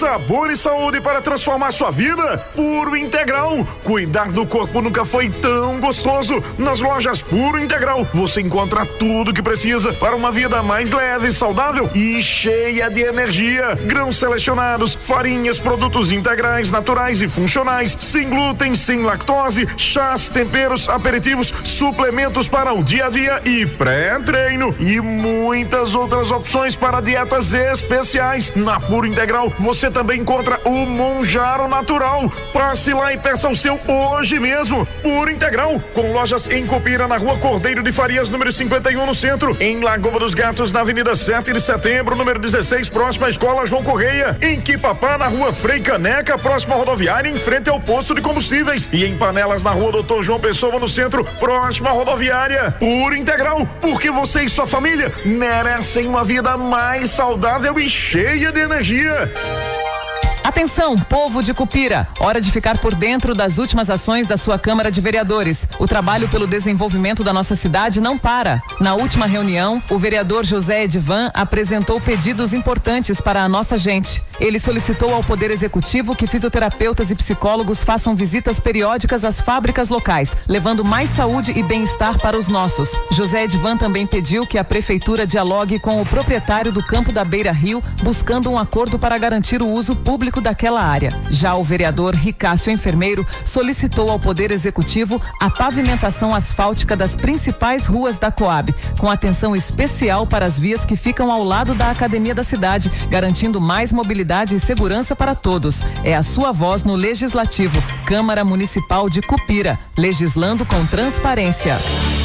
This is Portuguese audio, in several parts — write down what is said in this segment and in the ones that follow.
sabor e saúde para transformar sua vida. Puro Integral. Cuidar do corpo nunca foi tão gostoso. Nas lojas Puro Integral você encontra tudo que precisa para uma vida mais leve, saudável e cheia de energia. Grãos selecionados, farinhas, produtos integrais, naturais e funcionais, sem glúten, sem lactose, chás, temperos, aperitivos, suplementos para o dia a dia e pré-treino e muitas outras opções para dietas especiais. Na Puro Integral você também encontra o Monjaro Natural. Passe lá e peça o seu hoje mesmo. Puro Integral, com lojas em Cupira, na Rua Cordeiro de Farias, número 51, no centro, em Lagoa dos Gatos, na Avenida 7 de Setembro, número 16, próxima à Escola João Correia, em Quipapá, na Rua Frei Caneca, próxima à rodoviária, em frente ao posto de combustíveis, e em Panelas, na Rua Doutor João Pessoa, no centro, próxima à rodoviária. Puro Integral, porque você e sua família merecem uma vida mais saudável e cheia de energia. Atenção, povo de Cupira, hora de ficar por dentro das últimas ações da sua Câmara de Vereadores. O trabalho pelo desenvolvimento da nossa cidade não para. Na última reunião, o vereador José Edivan apresentou pedidos importantes para a nossa gente. Ele solicitou ao Poder Executivo que fisioterapeutas e psicólogos façam visitas periódicas às fábricas locais, levando mais saúde e bem-estar para os nossos. José Edivan também pediu que a Prefeitura dialogue com o proprietário do campo da Beira Rio, buscando um acordo para garantir o uso público daquela área. Já o vereador Ricácio Enfermeiro solicitou ao Poder Executivo a pavimentação asfáltica das principais ruas da Coab, com atenção especial para as vias que ficam ao lado da academia da cidade, garantindo mais mobilidade e segurança para todos. É a sua voz no Legislativo. Câmara Municipal de Cupira, legislando com transparência.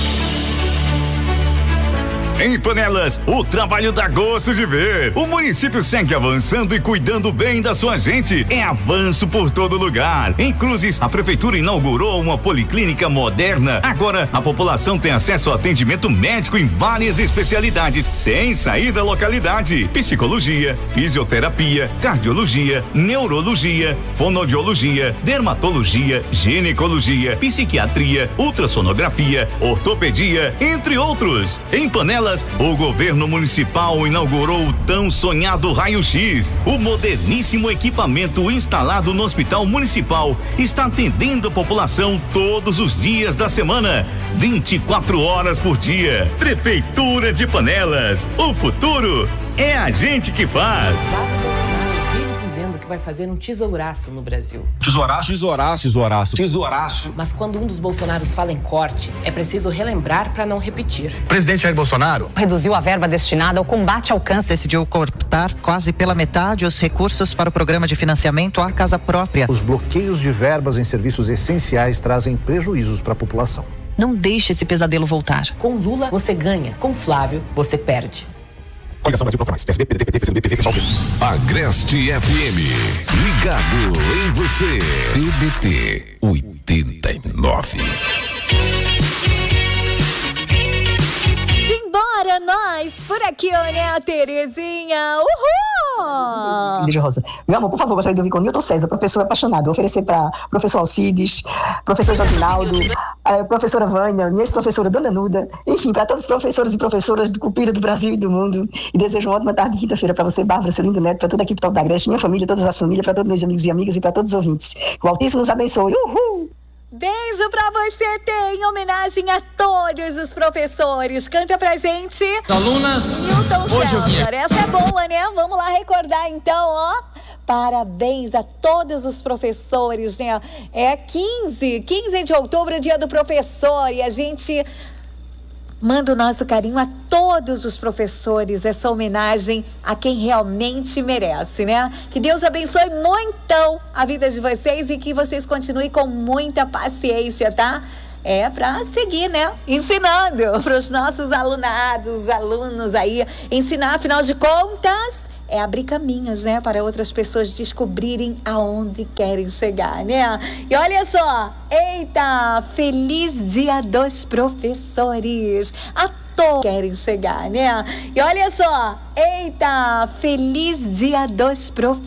Em Panelas, o trabalho dá gosto de ver. O município segue avançando e cuidando bem da sua gente. É avanço por todo lugar. Em Cruzes, a prefeitura inaugurou uma policlínica moderna. Agora, a população tem acesso ao atendimento médico em várias especialidades, sem sair da localidade. Psicologia, fisioterapia, cardiologia, neurologia, fonoaudiologia, dermatologia, ginecologia, psiquiatria, ultrassonografia, ortopedia, entre outros. Em Panelas, o governo municipal inaugurou o tão sonhado Raio-X. O moderníssimo equipamento instalado no Hospital Municipal está atendendo a população todos os dias da semana, 24 horas por dia. Prefeitura de Panelas. O futuro é a gente que faz. Dizendo que vai fazer um tesouraço no Brasil. Tesouraço? Tesouraço. Mas quando um dos Bolsonaros fala em corte, é preciso relembrar para não repetir. Presidente Jair Bolsonaro reduziu a verba destinada ao combate ao câncer. Decidiu cortar quase pela metade os recursos para o programa de financiamento à casa própria. Os bloqueios de verbas em serviços essenciais trazem prejuízos para a população. Não deixe esse pesadelo voltar. Com Lula, você ganha. Com Flávio, você perde. Coligação Brasil Proclamais. PSB, PDT, PT, PCdoB, PSOL. Agreste FM. Ligado em você. PDT 89. Simbora nós por aqui, né, Terezinha? Uhul! Beijo, Rosa. Meu amor, por favor, gostaria de ouvir com Nilton César, professor apaixonado. Vou oferecer para professor Alcides, professor Josinaldo, professora Vânia, minha ex-professora Dona Nuda, enfim, para todos os professores e professoras do Cupira, do Brasil e do mundo. E desejo uma ótima tarde de quinta-feira para você, Bárbara, seu lindo neto, para toda a equipe da Agreste, minha família, todas as famílias, para todos meus amigos e amigas e para todos os ouvintes. Que o Altíssimo nos abençoe. Uhul! Beijo pra você, em homenagem a todos os professores. Canta pra gente. Alunas, Nilton hoje eu vim. Essa é boa, né? Vamos lá recordar então, ó. Parabéns a todos os professores, né? É 15 de outubro, dia do professor, e a gente manda o nosso carinho a todos os professores, essa homenagem a quem realmente merece, né? Que Deus abençoe muito a vida de vocês e que vocês continuem com muita paciência, tá? É pra seguir, né? Ensinando para os nossos alunados, alunos aí, ensinar, afinal de contas, é abrir caminhos, né, para outras pessoas descobrirem aonde querem chegar, né? E olha só, eita, feliz dia dos professores. A todos querem chegar, né? E olha só, eita, feliz dia dos professores.